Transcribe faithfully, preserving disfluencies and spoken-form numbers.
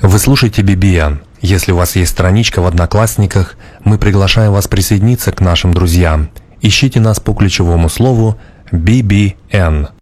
Вы слушаете би би эн. Если у вас есть страничка в Одноклассниках, мы приглашаем вас присоединиться к нашим друзьям. Ищите нас по ключевому слову би би эн.